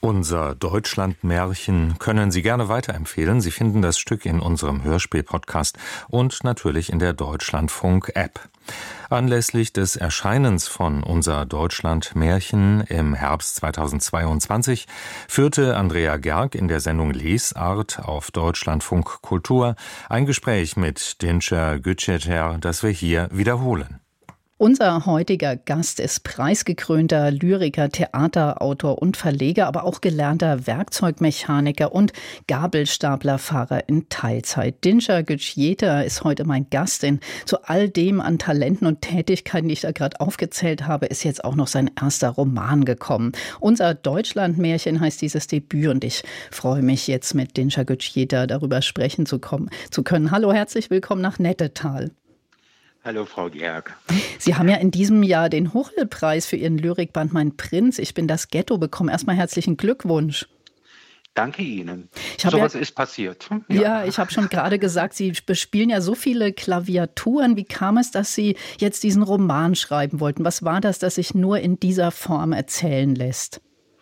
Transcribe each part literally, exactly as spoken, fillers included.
Unser Deutschland-Märchen können Sie gerne weiterempfehlen. Sie finden das Stück in unserem Hörspiel-Podcast und natürlich in der Deutschlandfunk-App. Anlässlich des Erscheinens von Unser Deutschland-Märchen im Herbst zweitausendzweiundzwanzig führte Andrea Gerg in der Sendung Lesart auf Deutschlandfunk Kultur ein Gespräch mit Dinçer Güceter, das wir hier wiederholen. Unser heutiger Gast ist preisgekrönter Lyriker, Theaterautor und Verleger, aber auch gelernter Werkzeugmechaniker und Gabelstaplerfahrer in Teilzeit. Dinçer Güceter ist heute mein Gast, denn zu all dem an Talenten und Tätigkeiten, die ich da gerade aufgezählt habe, ist jetzt auch noch sein erster Roman gekommen. Unser Deutschlandmärchen heißt dieses Debüt und ich freue mich jetzt mit Dinçer Güceter darüber sprechen zu, kommen, zu können. Hallo, herzlich willkommen nach Nettetal. Hallo, Frau Gerg. Sie haben ja in diesem Jahr den Hochel-Preis für Ihren Lyrikband Mein Prinz, ich bin das Ghetto bekommen. Erstmal herzlichen Glückwunsch. Danke Ihnen. So was ja, ist passiert. Ja, ja ich habe schon gerade gesagt, Sie bespielen ja so viele Klaviaturen. Wie kam es, dass Sie jetzt diesen Roman schreiben wollten? Was war das, das sich nur in dieser Form erzählen lässt?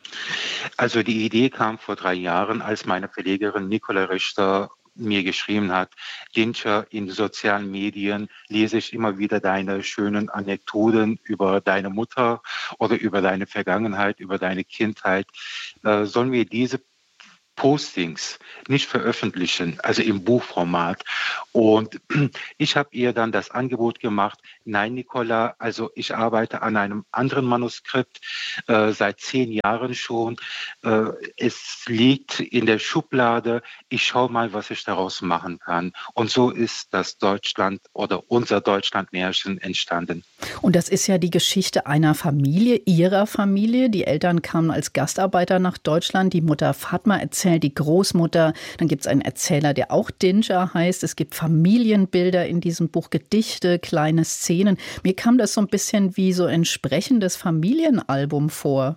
Also die Idee kam vor drei Jahren, als meine Verlegerin Nicola Richter mir geschrieben hat: Dinçer, in sozialen Medien lese ich immer wieder deine schönen Anekdoten über deine Mutter oder über deine Vergangenheit, über deine Kindheit. Äh, sollen wir diese Postings nicht veröffentlichen, also im Buchformat? Und ich habe ihr dann das Angebot gemacht: Nein, Nicola, also ich arbeite an einem anderen Manuskript äh, seit zehn Jahren schon. Äh, es liegt in der Schublade. Ich schaue mal, was ich daraus machen kann. Und so ist das Deutschland oder unser Deutschlandmärchen entstanden. Und das ist ja die Geschichte einer Familie, Ihrer Familie. Die Eltern kamen als Gastarbeiter nach Deutschland. Die Mutter Fatma erzählt, die Großmutter. Dann gibt es einen Erzähler, der auch Dinçer heißt. Es gibt Familienbilder in diesem Buch, Gedichte, kleine Szenen. Mir kam das so ein bisschen wie so ein sprechendes Familienalbum vor.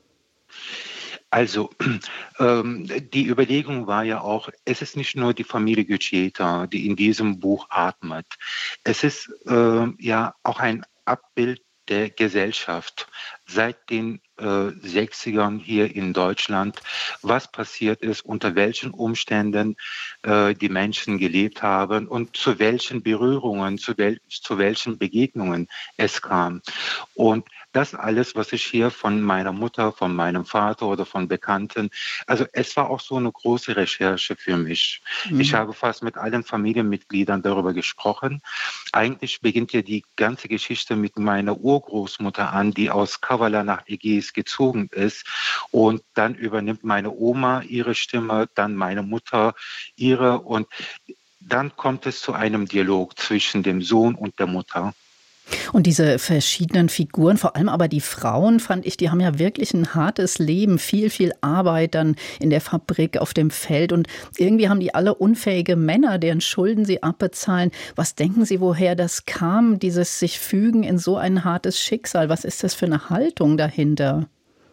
Also ähm, die Überlegung war ja auch, es ist nicht nur die Familie Güceter, die in diesem Buch atmet. Es ist äh, ja auch ein Abbild der Gesellschaft seit den äh, sechzigern hier in Deutschland, was passiert ist, unter welchen Umständen äh, die Menschen gelebt haben und zu welchen Berührungen, zu, wel zu welchen Begegnungen es kam. Und das alles, was ich hier von meiner Mutter, von meinem Vater oder von Bekannten, also es war auch so eine große Recherche für mich. Mhm. Ich habe fast mit allen Familienmitgliedern darüber gesprochen. Eigentlich beginnt ja die ganze Geschichte mit meiner Urgroßmutter an, die aus Kavala nach Ägäis gezogen ist. Und dann übernimmt meine Oma ihre Stimme, dann meine Mutter ihre. Und dann kommt es zu einem Dialog zwischen dem Sohn und der Mutter. Und diese verschiedenen Figuren, vor allem aber die Frauen, fand ich, die haben ja wirklich ein hartes Leben, viel, viel Arbeit dann in der Fabrik, auf dem Feld. Und irgendwie haben die alle unfähige Männer, deren Schulden sie abbezahlen. Was denken Sie, woher das kam, dieses sich fügen in so ein hartes Schicksal? Was ist das für eine Haltung dahinter?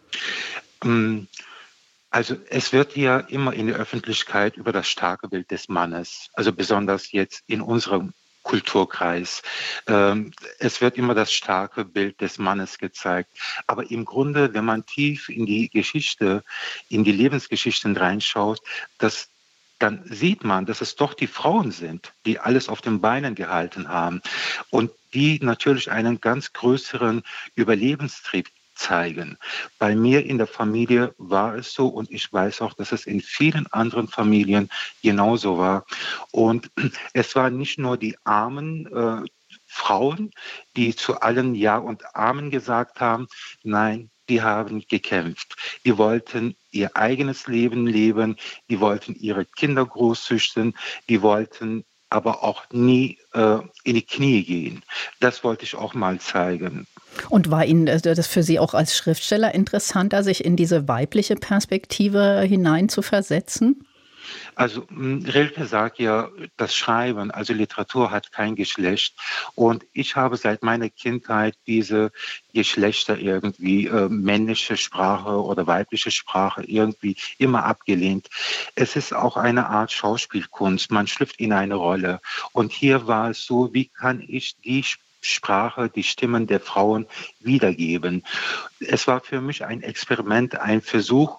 Also es wird ja immer in der Öffentlichkeit über das starke Bild des Mannes, also besonders jetzt in unserem Kulturkreis. Ähm, es wird immer das starke Bild des Mannes gezeigt. Aber im Grunde, wenn man tief in die Geschichte, in die Lebensgeschichten reinschaut, das dann sieht man, dass es doch die Frauen sind, die alles auf den Beinen gehalten haben und die natürlich einen ganz größeren Überlebenstrieb zeigen. Bei mir in der Familie war es so und ich weiß auch, dass es in vielen anderen Familien genauso war. Und es waren nicht nur die armen äh, Frauen, die zu allen Ja und Amen gesagt haben. Nein, die haben gekämpft. Die wollten ihr eigenes Leben leben, die wollten ihre Kinder großzüchten, die wollten aber auch nie äh, in die Knie gehen. Das wollte ich auch mal zeigen. Und war Ihnen das für Sie auch als Schriftsteller interessanter, sich in diese weibliche Perspektive hinein zu versetzen? Also Rilke sagt ja, das Schreiben, also Literatur hat kein Geschlecht. Und ich habe seit meiner Kindheit diese Geschlechter irgendwie, äh, männliche Sprache oder weibliche Sprache irgendwie immer abgelehnt. Es ist auch eine Art Schauspielkunst. Man schlüpft in eine Rolle. Und hier war es so, wie kann ich die Sprache, die Stimmen der Frauen wiedergeben? Es war für mich ein Experiment, ein Versuch,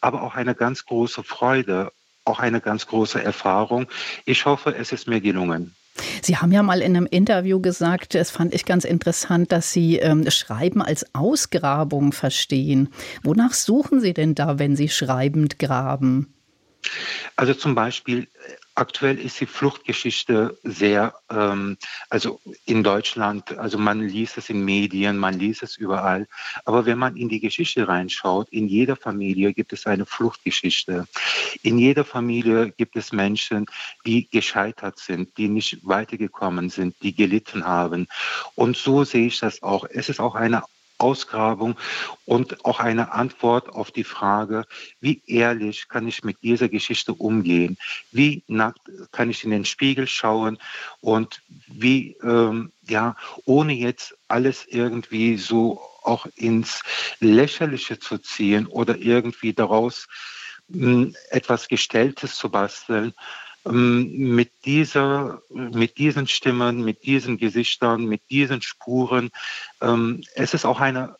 aber auch eine ganz große Freude, auch eine ganz große Erfahrung. Ich hoffe, es ist mir gelungen. Sie haben ja mal in einem Interview gesagt, das fand ich ganz interessant, dass Sie ähm, Schreiben als Ausgrabung verstehen. Wonach suchen Sie denn da, wenn Sie schreibend graben? Also zum Beispiel, aktuell ist die Fluchtgeschichte sehr, ähm, also in Deutschland, also man liest es in Medien, man liest es überall. Aber wenn man in die Geschichte reinschaut, in jeder Familie gibt es eine Fluchtgeschichte. In jeder Familie gibt es Menschen, die gescheitert sind, die nicht weitergekommen sind, die gelitten haben. Und so sehe ich das auch. Es ist auch eine Ausgrabung und auch eine Antwort auf die Frage, wie ehrlich kann ich mit dieser Geschichte umgehen? Wie nackt kann ich in den Spiegel schauen und wie, ähm, ja, ohne jetzt alles irgendwie so auch ins Lächerliche zu ziehen oder irgendwie daraus mh, etwas Gestelltes zu basteln, mit dieser, mit diesen Stimmen, mit diesen Gesichtern, mit diesen Spuren. Ähm, es ist auch eine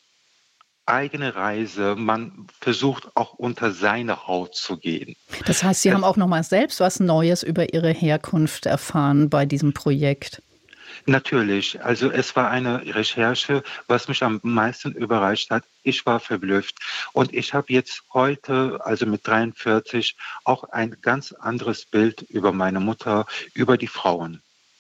eigene Reise. Man versucht auch unter seine Haut zu gehen. Das heißt, Sie Es, haben auch noch mal selbst was Neues über Ihre Herkunft erfahren bei diesem Projekt. Natürlich, also es war eine Recherche, was mich am meisten überrascht hat. Ich war verblüfft und ich habe jetzt heute, also mit dreiundvierzig, auch ein ganz anderes Bild über meine Mutter, über die Frauen.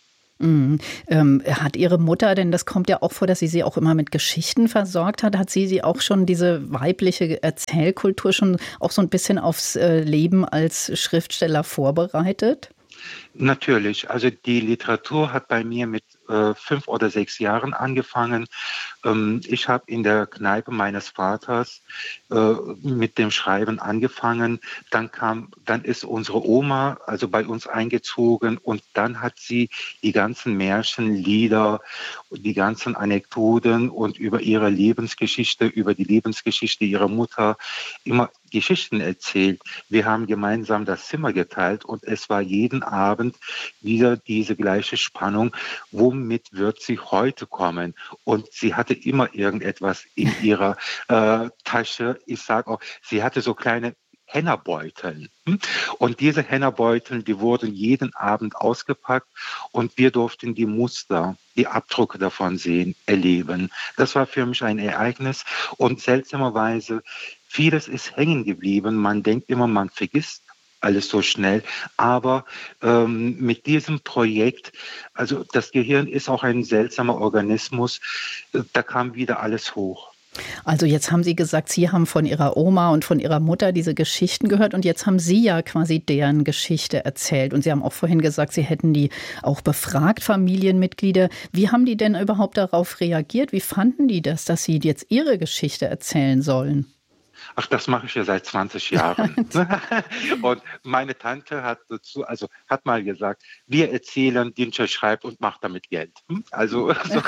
Mhm. Ähm, hat Ihre Mutter, denn das kommt ja auch vor, dass sie sie auch immer mit Geschichten versorgt hat, hat sie sie auch schon diese weibliche Erzählkultur schon auch so ein bisschen aufs äh, Leben als Schriftsteller vorbereitet? Natürlich, also die Literatur hat bei mir mit äh, fünf oder sechs Jahren angefangen. Ähm, ich habe in der Kneipe meines Vaters äh, mit dem Schreiben angefangen. Dann kam, dann ist unsere Oma also bei uns eingezogen und dann hat sie die ganzen Märchen, Lieder, die ganzen Anekdoten und über ihre Lebensgeschichte, über die Lebensgeschichte ihrer Mutter immer Geschichten erzählt. Wir haben gemeinsam das Zimmer geteilt und es war jeden Abend wieder diese gleiche Spannung. Womit wird sie heute kommen? Und sie hatte immer irgendetwas in ihrer äh, Tasche. Ich sage auch, sie hatte so kleine Hennerbeutel. Und diese Hennerbeutel, die wurden jeden Abend ausgepackt und wir durften die Muster, die Abdrücke davon sehen, erleben. Das war für mich ein Ereignis und seltsamerweise, vieles ist hängen geblieben. Man denkt immer, man vergisst alles so schnell. Aber ähm, mit diesem Projekt, also das Gehirn ist auch ein seltsamer Organismus, da kam wieder alles hoch. Also jetzt haben Sie gesagt, Sie haben von Ihrer Oma und von Ihrer Mutter diese Geschichten gehört und jetzt haben Sie ja quasi deren Geschichte erzählt. Und Sie haben auch vorhin gesagt, Sie hätten die auch befragt, Familienmitglieder. Wie haben die denn überhaupt darauf reagiert? Wie fanden die das, dass Sie jetzt Ihre Geschichte erzählen sollen? Ach, das mache ich ja seit zwanzig Jahren. Und meine Tante hat dazu, also hat mal gesagt, wir erzählen, Dinscher schreibt und macht damit Geld. Also, so.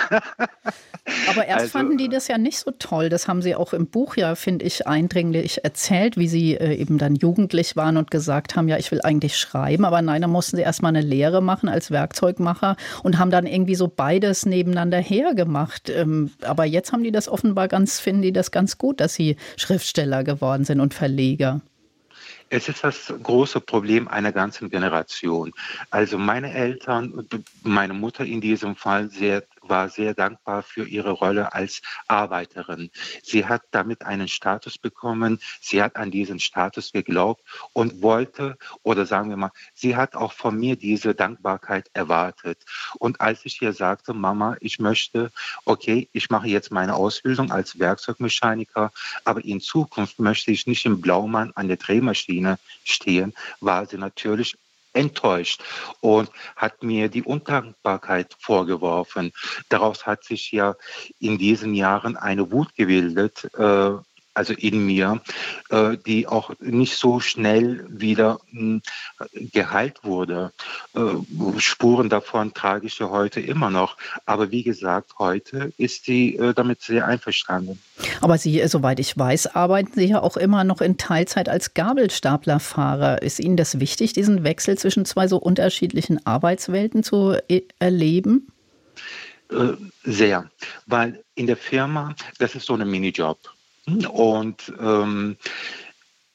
Aber erst also fanden die das ja nicht so toll. Das haben Sie auch im Buch ja, finde ich, eindringlich erzählt, wie Sie äh, eben dann jugendlich waren und gesagt haben, ja, ich will eigentlich schreiben. Aber nein, da mussten Sie erst mal eine Lehre machen als Werkzeugmacher und haben dann irgendwie so beides nebeneinander hergemacht. Ähm, aber jetzt haben die das offenbar ganz, finden die das ganz gut, dass Sie Schriftsteller geworden sind und Verleger. Es ist das große Problem einer ganzen Generation. Also meine Eltern, meine Mutter in diesem Fall sehr, war sehr dankbar für ihre Rolle als Arbeiterin. Sie hat damit einen Status bekommen, sie hat an diesen Status geglaubt und wollte, oder sagen wir mal, sie hat auch von mir diese Dankbarkeit erwartet. Und als ich ihr sagte, Mama, ich möchte, okay, ich mache jetzt meine Ausbildung als Werkzeugmechaniker, aber in Zukunft möchte ich nicht im Blaumann an der Drehmaschine stehen, war sie natürlich enttäuscht und hat mir die Undankbarkeit vorgeworfen. Daraus hat sich ja in diesen Jahren eine Wut gebildet, äh, also in mir, äh, die auch nicht so schnell wieder mh, geheilt wurde. Äh, Spuren davon trage ich ja heute immer noch. Aber wie gesagt, heute ist sie äh, damit sehr einverstanden. Aber Sie, soweit ich weiß, arbeiten Sie ja auch immer noch in Teilzeit als Gabelstaplerfahrer. Ist Ihnen das wichtig, diesen Wechsel zwischen zwei so unterschiedlichen Arbeitswelten zu erleben? Äh, sehr, weil in der Firma, das ist so ein Minijob. Und ähm,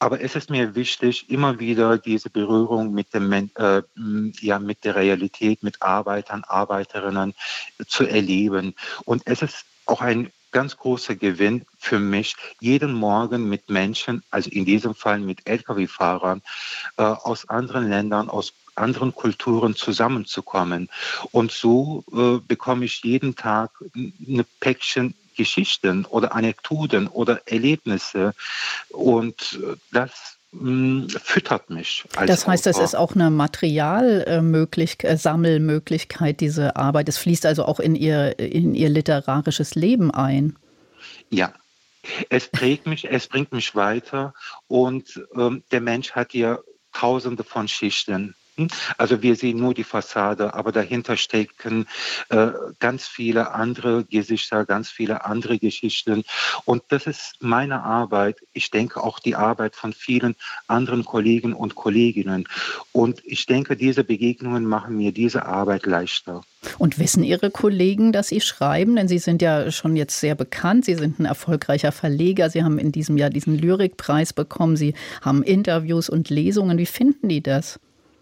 Aber es ist mir wichtig, immer wieder diese Berührung mit dem, äh, ja, mit der Realität, mit Arbeitern, Arbeiterinnen zu erleben. Und es ist auch ein ganz großer Gewinn für mich, jeden Morgen mit Menschen, also in diesem Fall mit L K W-Fahrern, äh, aus anderen Ländern, aus anderen Kulturen zusammenzukommen. Und so äh, bekomme ich jeden Tag eine Päckchen Geschichten oder Anekdoten oder Erlebnisse. Und das mh, füttert mich als Das heißt, Autor. das ist auch eine Materialmöglichkeit, Sammelmöglichkeit, diese Arbeit. Es fließt also auch in ihr, in ihr literarisches Leben ein. Ja. Es prägt mich, es bringt mich weiter und ähm, der Mensch hat ja tausende von Schichten. Also wir sehen nur die Fassade, aber dahinter stecken äh, ganz viele andere Gesichter, ganz viele andere Geschichten. Und das ist meine Arbeit. Ich denke auch die Arbeit von vielen anderen Kollegen und Kolleginnen. Und ich denke, diese Begegnungen machen mir diese Arbeit leichter. Und wissen Ihre Kollegen, dass Sie schreiben? Denn Sie sind ja schon jetzt sehr bekannt. Sie sind ein erfolgreicher Verleger. Sie haben in diesem Jahr diesen Lyrikpreis bekommen. Sie haben Interviews und Lesungen. Wie finden die das?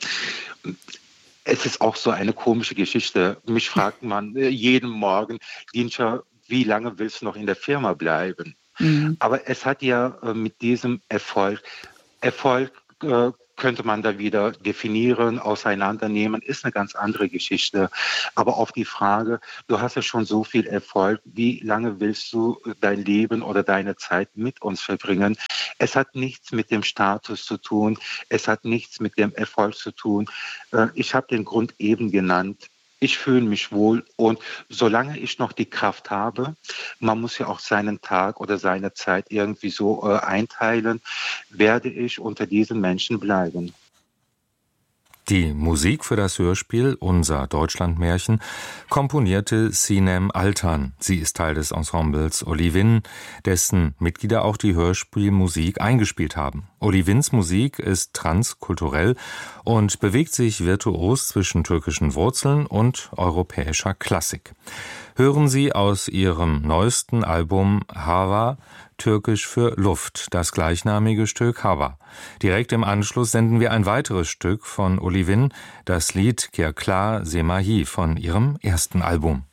Es ist auch so eine komische Geschichte. Mich fragt man jeden Morgen, Dienscher, wie lange willst du noch in der Firma bleiben? Mhm. Aber es hat ja mit diesem Erfolg, Erfolg äh, könnte man da wieder definieren, auseinandernehmen, ist eine ganz andere Geschichte. Aber auf die Frage, du hast ja schon so viel Erfolg, wie lange willst du dein Leben oder deine Zeit mit uns verbringen? Es hat nichts mit dem Status zu tun, es hat nichts mit dem Erfolg zu tun. Ich habe den Grund eben genannt. Ich fühle mich wohl und solange ich noch die Kraft habe, man muss ja auch seinen Tag oder seine Zeit irgendwie so äh, einteilen, werde ich unter diesen Menschen bleiben. Die Musik für das Hörspiel Unser Deutschlandmärchen komponierte Sinem Altan. Sie ist Teil des Ensembles Olivin, dessen Mitglieder auch die Hörspielmusik eingespielt haben. Olivins Musik ist transkulturell und bewegt sich virtuos zwischen türkischen Wurzeln und europäischer Klassik. Hören Sie aus ihrem neuesten Album Hava, türkisch für Luft, das gleichnamige Stück Hava. Direkt im Anschluss senden wir ein weiteres Stück von Olivin, das Lied Kirklar Semahi von ihrem ersten Album.